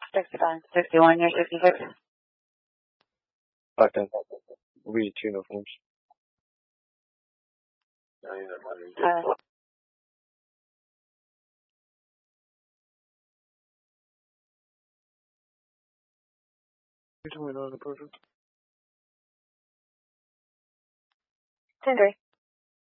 69. 61, you're 66. Back then. We two uniforms. You told me that was a person. 10-3.